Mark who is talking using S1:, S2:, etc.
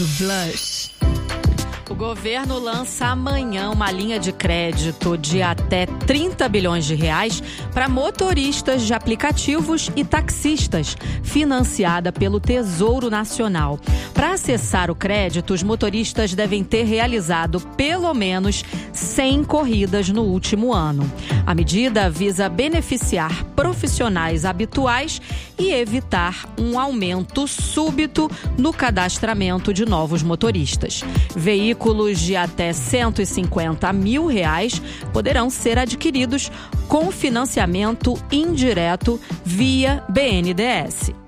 S1: do Blush.
S2: O governo lança amanhã uma linha de crédito de até 30 bilhões de reais para motoristas de aplicativos e taxistas, financiada pelo Tesouro Nacional. Para acessar o crédito, os motoristas devem ter realizado pelo menos 100 corridas no último ano. A medida visa beneficiar profissionais habituais e evitar um aumento súbito no cadastramento de novos motoristas. Veículos de até R$150 mil poderão ser adquiridos com financiamento indireto via BNDES.